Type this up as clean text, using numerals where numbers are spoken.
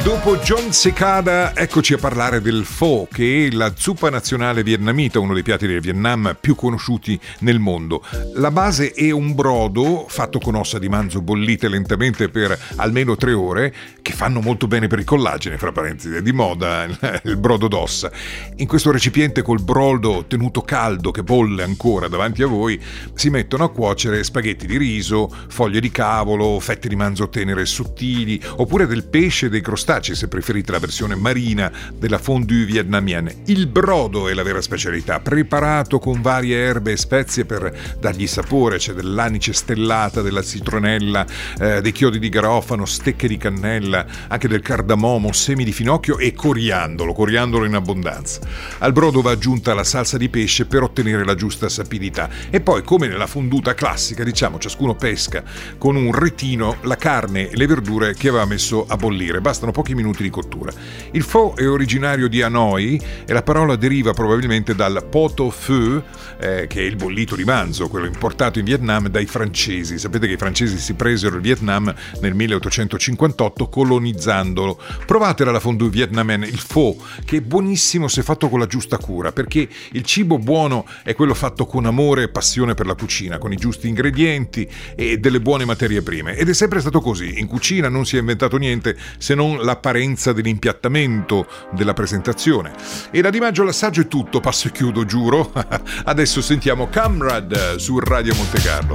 Dopo John Cicada, eccoci a parlare del pho, che è la zuppa nazionale vietnamita, uno dei piatti del Vietnam più conosciuti nel mondo. La base è un brodo fatto con ossa di manzo bollite lentamente per almeno 3 ore, che fanno molto bene per il collagene, fra parentesi, è di moda il brodo d'ossa. In questo recipiente col brodo tenuto caldo che bolle ancora davanti a voi, si mettono a cuocere spaghetti di riso, foglie di cavolo, fette di manzo tenere e sottili, oppure del pesce e dei crostacei, se preferite la versione marina della fondue vietnamienne. Il brodo è la vera specialità, preparato con varie erbe e spezie per dargli sapore. C'è dell'anice stellata, della citronella, dei chiodi di garofano, stecche di cannella, anche del cardamomo, semi di finocchio e coriandolo in abbondanza. Al brodo va aggiunta la salsa di pesce per ottenere la giusta sapidità, e poi, come nella fonduta classica, diciamo, ciascuno pesca con un retino la carne e le verdure che aveva messo a bollire. Bastano pochi minuti di cottura. Il pho è originario di Hanoi e la parola deriva probabilmente dal pot au feu, che è il bollito di manzo, quello importato in Vietnam dai francesi. Sapete che i francesi si presero il Vietnam nel 1858 colonizzandolo. Provatela la fondue vietnamienne, il pho, che è buonissimo se fatto con la giusta cura, perché il cibo buono è quello fatto con amore e passione per la cucina, con i giusti ingredienti e delle buone materie prime. Ed è sempre stato così. In cucina non si è inventato niente se non l'apparenza dell'impiattamento, della presentazione. E da Di Maggio l'assaggio è tutto, passo e chiudo, giuro. Adesso sentiamo Camrad su Radio Monte Carlo.